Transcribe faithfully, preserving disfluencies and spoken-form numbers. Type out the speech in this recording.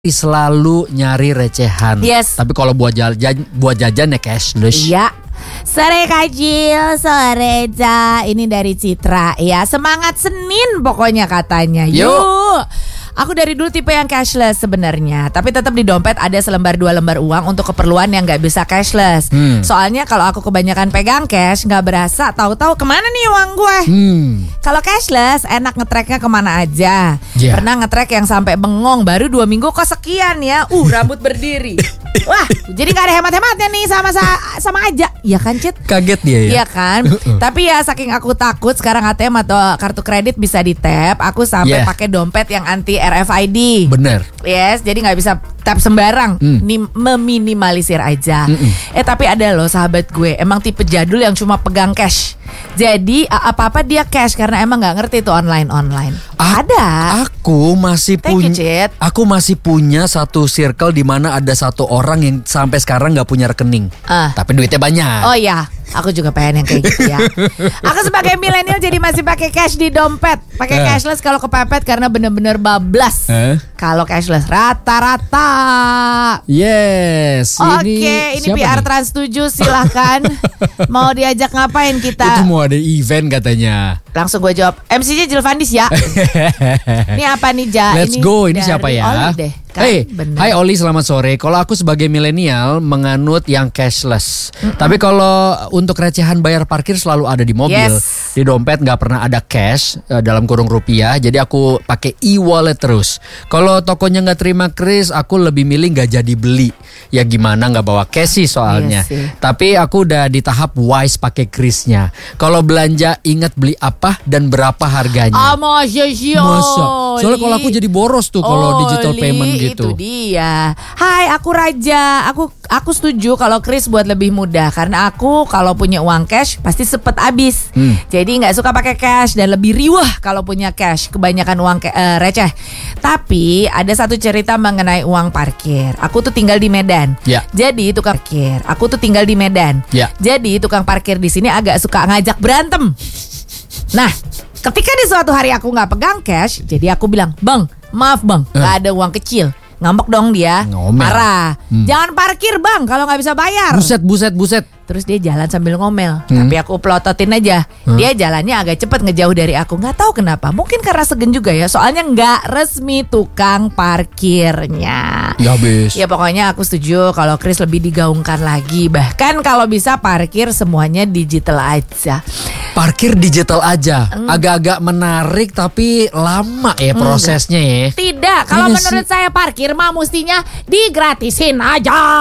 selalu nyari recehan. Yes. Tapi kalau buat jajan, buat jajan ya cashless. Iya. Sore Kajil, sore Ja. Ini dari Citra ya. Semangat Senin pokoknya katanya. Yuk. Yuk. Aku dari dulu tipe yang cashless sebenarnya, tapi tetap di dompet ada selembar dua lembar uang untuk keperluan yang nggak bisa cashless. Hmm. Soalnya kalau aku kebanyakan pegang cash nggak berasa, tahu-tahu kemana nih uang gue. Hmm. Kalau cashless enak ngetracknya kemana aja. Yeah. Pernah ngetrack yang sampai bengong baru dua minggu kok sekian ya. Uh rambut berdiri. Wah, jadi nggak ada hemat-hematnya nih sama sama aja, ya kan Cit? Kaget dia ya. Iya kan. Tapi ya saking aku takut sekarang A T M atau kartu kredit bisa di tap, aku sampai yeah. pakai dompet yang anti R F I D. Bener. Yes, jadi nggak bisa tap sembarang, mm. Nim- meminimalisir aja. Mm-mm. Eh tapi ada loh sahabat gue, emang tipe jadul yang cuma pegang cash. Jadi apa-apa dia cash karena emang nggak ngerti tuh online-online. A- ada. Aku masih punya. Aku masih punya satu circle di mana ada satu orang yang sampai sekarang nggak punya rekening, uh. tapi duitnya banyak. Oh iya. Aku juga pengen yang kayak gitu ya. Aku sebagai milenial jadi masih pakai cash di dompet. Pakai uh. cashless kalau kepepet karena bener-bener bablas. Uh. Kalau cashless rata-rata. Yes. Oke, ini, ini P R nih? Trans tujuh silahkan. Mau diajak ngapain kita? Itu mau ada event katanya. Langsung gue jawab, M C-nya Jilvandis ya. Ini apa nih Ja? Let's ini go, ini siapa ya? Oli deh. Kan? Hey, hai Oli, selamat sore. Kalau aku sebagai milenial menganut yang cashless. Mm-mm. Tapi kalau untuk recehan bayar parkir selalu ada di mobil. Yes. Di dompet nggak pernah ada cash dalam kurung rupiah. Jadi aku pakai e-wallet terus. Kalau tokonya nggak terima kris, aku lebih milih nggak jadi beli. Ya gimana nggak bawa cash sih soalnya. Yes, tapi aku udah di tahap wise pakai krisnya. Kalau belanja ingat beli apa dan berapa harganya. Ah, masa sih, masa. Soalnya kalau aku jadi boros tuh kalau digital payment gitu. Itu dia. Hai, aku Raja. Aku aku setuju kalau kris buat lebih mudah karena aku kalau punya uang cash pasti sepet habis. Hmm. Jadi nggak suka pakai cash dan lebih riwah kalau punya cash. Kebanyakan uang ke- uh, receh. Tapi ada satu cerita mengenai uang parkir. Aku tuh tinggal di Medan. Yeah. Jadi tukang parkir. Aku tuh tinggal di Medan. Yeah. Jadi tukang parkir di sini agak suka ngajak berantem. Nah, ketika di suatu hari aku nggak pegang cash, jadi aku bilang, bang, maaf bang, nggak uh. ada uang kecil. Ngambek dong dia, ngomel. Marah. Hmm. Jangan parkir bang, kalau nggak bisa bayar. Buset, buset, buset. Terus dia jalan sambil ngomel, hmm. tapi aku pelototin aja. Hmm. Dia jalannya agak cepet ngejauh dari aku. Nggak tahu kenapa, mungkin karena segen juga ya. Soalnya nggak resmi tukang parkirnya. Ya habis. Ya pokoknya aku setuju kalau kris lebih digaungkan lagi. Bahkan kalau bisa parkir semuanya digital aja. Parkir digital aja, mm. agak-agak menarik tapi lama ya prosesnya ya. Tidak, kalau menurut saya parkir mah mestinya digratisin aja.